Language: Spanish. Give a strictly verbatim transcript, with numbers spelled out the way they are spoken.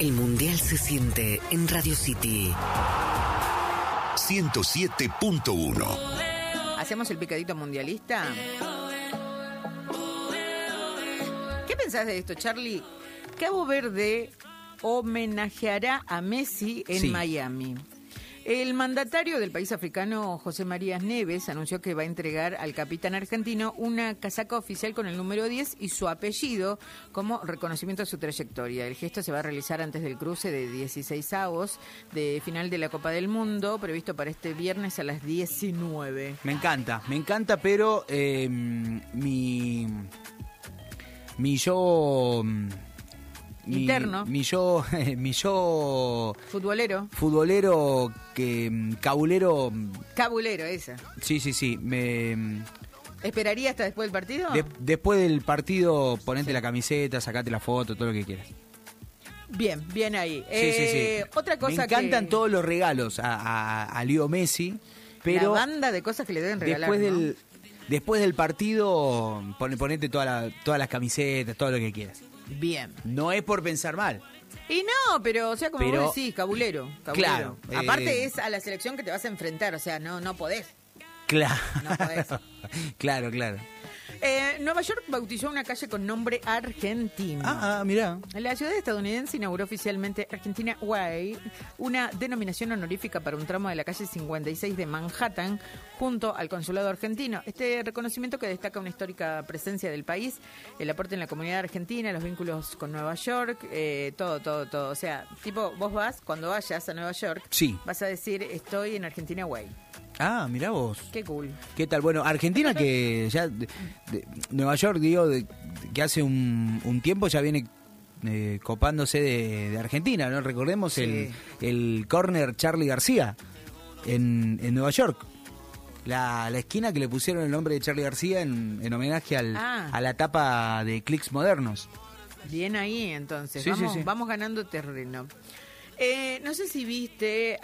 El Mundial se siente en Radio City. ciento siete punto uno. ¿Hacemos el picadito mundialista? ¿Qué pensás de esto, Charlie? Cabo Verde homenajeará a Messi en Sí. Miami. El mandatario del país africano, José María Neves, anunció que va a entregar al capitán argentino una casaca oficial con el número diez y su apellido como reconocimiento a su trayectoria. El gesto se va a realizar antes del cruce de dieciseisavos de final de la Copa del Mundo, previsto para este viernes a las diecinueve. Me encanta, me encanta, pero eh, mi. Mi yo. Mi, Interno. Mi yo. Mi yo. Futbolero. Futbolero que. Cabulero. Cabulero, esa. Sí, sí, sí. Me. ¿Esperaría hasta después del partido? de- después del partido, ponete la camiseta, sacate la foto, todo lo que quieras. Bien, bien ahí. Sí, Eh, sí, sí. Otra cosa Me encantan que... todos los regalos a, a, a Leo Messi, pero. La banda de cosas que le deben regalar, Después ¿no? del después del partido, pon- ponete toda la- todas las camisetas, todo lo que quieras. Bien. No es por pensar mal. Y no, pero, o sea, como Pero- vos decís, cabulero. cabulero. Claro, Aparte eh, es a la selección que te vas a enfrentar, o sea, no, no podés. Claro. No podés. claro, claro. Eh, Nueva York bautizó una calle con nombre argentino. Ah, ah, mirá. La ciudad estadounidense inauguró oficialmente Argentina Way, una denominación honorífica para un tramo de la calle cincuenta y seis de Manhattan, junto al consulado argentino. Este reconocimiento que destaca una histórica presencia del país, el aporte en la comunidad argentina, los vínculos con Nueva York, eh, todo, todo, todo. O sea, tipo, vos vas, cuando vayas a Nueva York, Sí. vas a decir, estoy en Argentina Way. Ah, mirá vos. Qué cool. ¿Qué tal? Bueno, Argentina que ya... de- de- Nueva York, digo, de- que hace un, un tiempo ya viene eh, copándose de, de Argentina, ¿no? Recordemos Sí. el, el corner Charlie García en, en Nueva York. La, la esquina que le pusieron el nombre de Charlie García en, en homenaje al, Ah. a la tapa de Clics Modernos. Bien ahí, entonces. Sí, sí, vamos, sí. vamos ganando terreno. Eh, no sé si viste